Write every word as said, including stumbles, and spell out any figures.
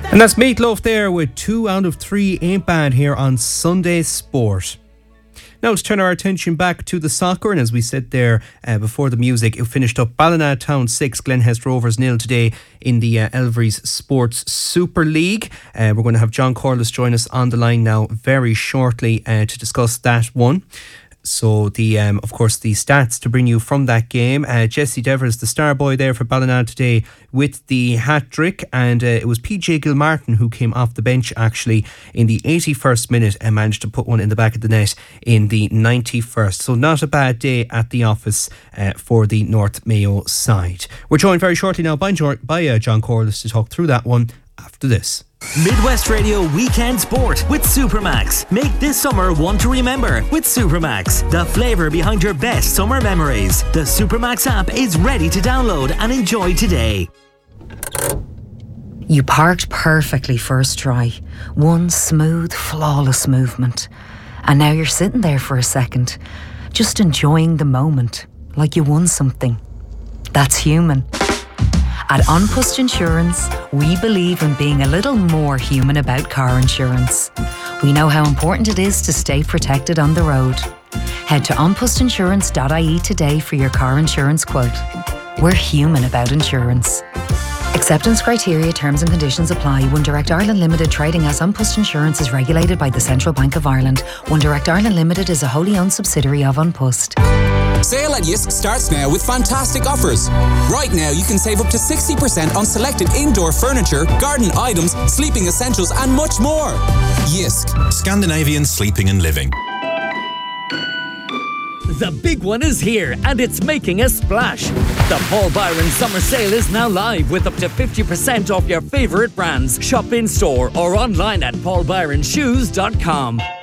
And that's Meatloaf there with two out of three ain't bad here on Sunday Sport. Now let's turn our attention back to the soccer, and as we said there uh, before the music, it finished up Ballina Town six, Glenhest Rovers nil today in the uh, Elvery's Sports Super League. Uh, we're going to have John Corliss join us on the line now very shortly uh, to discuss that one. So the um, of course the stats to bring you from that game. Uh, Jesse Devers, the star boy there for Ballina today with the hat-trick, and uh, it was P J Gilmartin who came off the bench actually in the eighty-first minute and managed to put one in the back of the net in the ninety-first. So not a bad day at the office uh, for the North Mayo side. We're joined very shortly now by, by uh, John Corliss to talk through that one after this. Midwest Radio Weekend Sport with Supermax. Make this summer one to remember with Supermax, the flavour behind your best summer memories. The Supermax app is ready to download and enjoy today. You parked perfectly first try. One smooth, flawless movement. And now you're sitting there for a second, just enjoying the moment, like you won something. That's human. At An Post Insurance, we believe in being a little more human about car insurance. We know how important it is to stay protected on the road. Head to an post insurance dot I E today for your car insurance quote. We're human about insurance. Acceptance criteria, terms and conditions apply. One Direct Ireland Limited, trading as An Post Insurance, is regulated by the Central Bank of Ireland. One Direct Ireland Limited is a wholly owned subsidiary of An Post. Sale at Yisk starts now with fantastic offers. Right now you can save up to sixty percent on selected indoor furniture, garden items, sleeping essentials and much more. Yisk, Scandinavian sleeping and living. The big one is here and it's making a splash. The Paul Byron Summer Sale is now live with up to fifty percent off your favourite brands. Shop in store or online at paul byron shoes dot com.